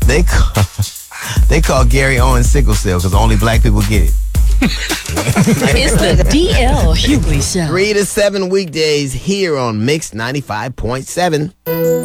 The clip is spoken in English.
They call Gary Owens sickle cell because only black people get it. It's the DL Hughley Show. 3 to 7 weekdays here on Mix 95.7.